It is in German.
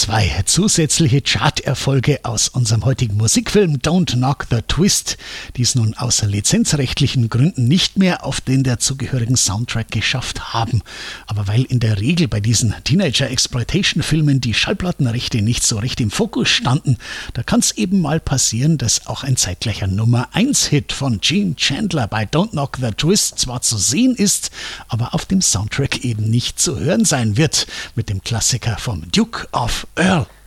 2 zusätzliche Charterfolge aus unserem heutigen Musikfilm Don't Knock the Twist, die es nun aus lizenzrechtlichen Gründen nicht mehr auf den dazugehörigen Soundtrack geschafft haben. Aber weil in der Regel bei diesen Teenager-Exploitation-Filmen die Schallplattenrechte nicht so recht im Fokus standen, da kann es eben mal passieren, dass auch ein zeitgleicher Nummer-1-Hit von Gene Chandler bei Don't Knock the Twist zwar zu sehen ist, aber auf dem Soundtrack eben nicht zu hören sein wird, mit dem Klassiker vom Duke of Earl.